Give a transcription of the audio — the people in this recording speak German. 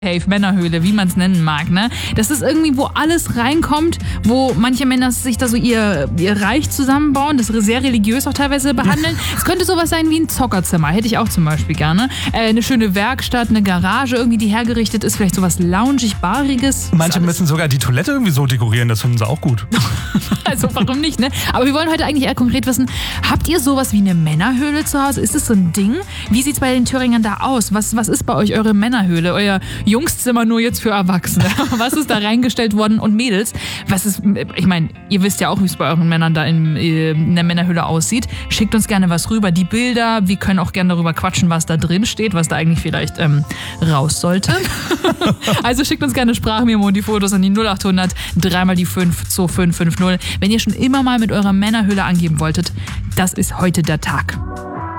Cave, Männerhöhle, wie man es nennen mag, ne? Das ist irgendwie, wo alles reinkommt, wo manche Männer sich da so ihr Reich zusammenbauen, das sehr religiös auch teilweise behandeln. Es könnte sowas sein wie ein Zockerzimmer, hätte ich auch zum Beispiel gerne. Eine schöne Werkstatt, eine Garage irgendwie, die hergerichtet ist, vielleicht sowas loungig, bariges. Manche müssen sogar die Toilette irgendwie so dekorieren, das finden sie auch gut. Also warum nicht, ne? Aber wir wollen heute eigentlich eher konkret wissen, habt ihr sowas wie eine Männerhöhle zu Hause? Ist das so ein Ding? Wie sieht's bei den Thüringern da aus? Was ist bei euch eure Männerhöhle? Euer Jungszimmer nur jetzt für Erwachsene. Was ist da reingestellt worden? Und Mädels, ich meine, ihr wisst ja auch, wie es bei euren Männern da in der Männerhöhle aussieht. Schickt uns gerne was rüber, die Bilder. Wir können auch gerne darüber quatschen, was da drin steht, was da eigentlich vielleicht raus sollte. Also schickt uns gerne Sprachmemo und die Fotos an die 0800 3 die 5 2550. Wenn ihr schon immer mal mit eurer Männerhöhle angeben wolltet, das ist heute der Tag.